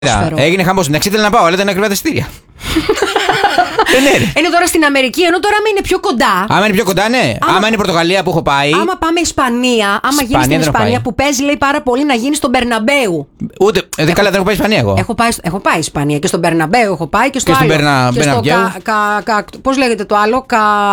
Έγινε χαμός. Εντάξει, ήθελα να πάω, αλλά ήταν ακριβά τα εισιτήρια. Είναι τώρα στην Αμερική, ενώ τώρα είναι πιο κοντά. Άμα είναι πιο κοντά, ναι. Άμα είναι Πορτογαλία που έχω πάει. Άμα πάμε Ισπανία, άμα γίνει στην Ισπανία που παίζει, λέει πάρα πολύ να γίνει στον Μπερναμπέου. Ούτε. Καλά, δεν έχω πάει Ισπανία εγώ. Έχω πάει Ισπανία και στον Μπερναμπέου έχω πάει και στο άλλο. Πώς λέγεται το άλλο,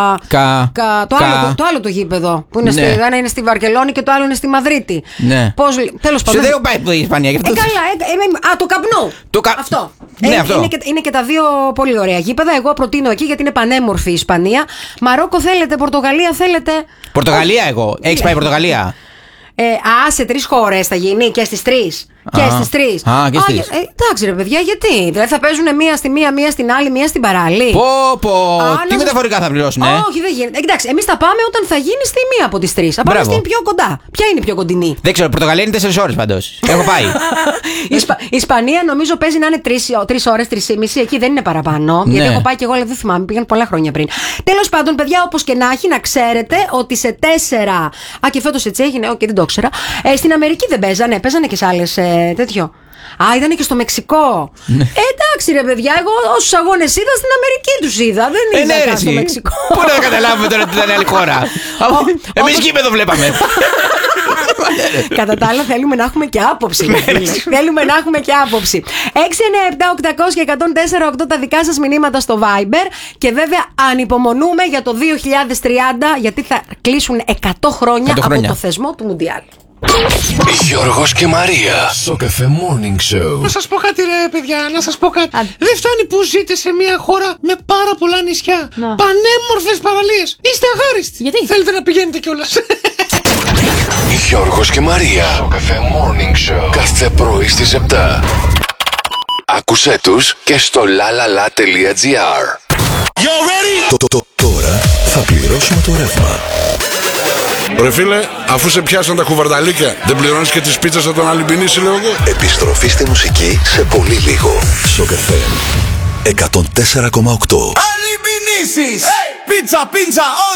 το άλλο το γήπεδο. Που είναι ένα είναι στη Βαρκελόνη και το άλλο είναι στη Μαδρίτη. Τέλος πάντων. Δεν έχω πάει η Ισπανία. Το Καπνού. Αυτό. Είναι και τα δύο πολύ ωραία γήπεδα. Εγώ προτείνω εκεί γιατί είναι πανέμορφη η Ισπανία. Μαρόκο θέλετε, Πορτογαλία θέλετε. Πορτογαλία εγώ. Έχεις πάει Πορτογαλία? Σε 3 χώρες θα γίνει και στις 3. Και στις 3. Εντάξει ρε παιδιά, γιατί? Δηλαδή θα παίζουν μία στη μία, μία στην άλλη, μία στην παράλληλη. Τι μεταφορικά θα πληρώσουν, Όχι, δεν γίνεται. Εντάξει, εμείς θα πάμε όταν θα γίνει στη μία από τις 3. Θα πάμε στην πιο κοντά. Ποια είναι η πιο κοντινή? Δεν ξέρω, Πορτογαλία είναι 4 ώρες πάντως. Έχω πάει. Η Ισπανία νομίζω παίζει να είναι 3 ώρες, 3,5. Εκεί δεν είναι παραπάνω. Γιατί έχω πάει και εγώ, αλλά δεν θυμάμαι. Πήγαν πολλά χρόνια πριν. Τέλος πάντων, παιδιά, όπως και να έχει, να ξέρετε ότι σε 4. Και φέτος έτσι έγινε, δεν το ήξερα. Στην Αμερική δεν παίζανε, παίζανε και σε άλλες. Τέτοιο. Ήταν και στο Μεξικό. Εντάξει ρε παιδιά, εγώ όσους αγώνες είδα στην Αμερική τους είδα. Δεν είδα στο Μεξικό. Πού να καταλάβουμε τώρα ότι ήταν άλλη χώρα? Εμείς γήπεδο βλέπαμε. Κατά τα άλλα θέλουμε να έχουμε και άποψη. Θέλουμε να έχουμε και άποψη. 697-800-1048 τα δικά σας μηνύματα στο Viber. Και βέβαια ανυπομονούμε για το 2030, γιατί θα κλείσουν 100 χρόνια από το θεσμό του Μουντιάλ. Γιώργος και Μαρία στο Cafe Morning Show. Να σας πω κάτι ρε παιδιά, να σας πω κάτι. Δεν φτάνει που ζείτε σε μια χώρα με πάρα πολλά νησιά, πανέμορφες παραλίες. Είστε αγάριστοι. Γιατί? Θέλετε να πηγαίνετε κιόλας. Γιώργος και Μαρία στο Cafe Morning Show. Κάθε πρωί στις 7. Άκουσέ τους και στο lalala.gr. Τώρα θα πληρώσουμε το ρεύμα. Ρε φίλε, αφού σε πιάσαν τα κουβαρδαλίκια, δεν πληρώνεις και τις πίτσες θα τον αλυμπινίσει, λέω εγώ. Επιστροφή στη μουσική σε πολύ λίγο. Στο Cafe 104,8. Αλυμπινίσεις! Πίτσα, πίτσα,